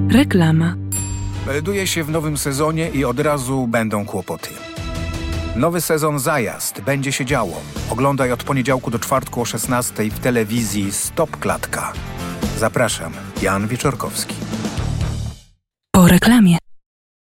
Reklama. Melduje się w nowym sezonie i od razu będą kłopoty. Nowy sezon Zajazd. Będzie się działo. Oglądaj od poniedziałku do czwartku o 16:00 w telewizji Stop Klatka. Zapraszam. Jan Wieczorkowski. Po reklamie.